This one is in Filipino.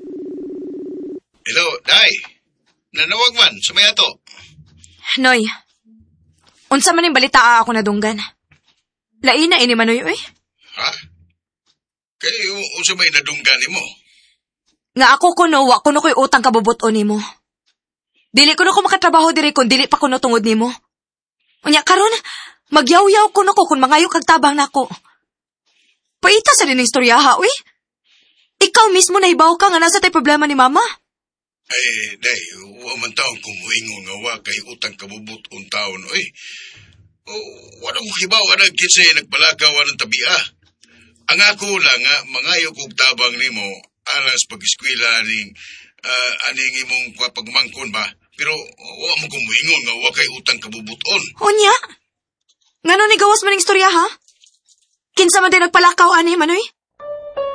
Hello, Day. Nanawag man, sa may ato. Noy, unsa man yung balita ako na dunggan. Lain na ini Manoy, oy. Ha? Kaya unsa may nadunggan mo? Nga ako kuno, wa kuno ko'y utang kabubuton nimo. Dili kuno ko makatrabaho diri kung dili pa kuno tungod nimo. Unya karon, magyaw-yaw kuno ko kung mangayo kag tabang nako. Paita sa din istorya ha, uy. Ikaw mismo nahibaw ka nga nasa tay problema ni mama. Ay, Day, wa man taon kumuingon nga wa kay utang kabubuton taon, oy. Wala ko hibaw na kinsa nagbalakaw ng tabiya. Ang ako lang nga, mangayo kog tabang nimo alas pag-eskwela aning imong pagmangkon ba. Pero wa mo kumuingon nga wa kay utang kabubuton. Unya? Ngano ni gawas maning istorya ha? Kinsa man din nagpalakaw ani Manoy?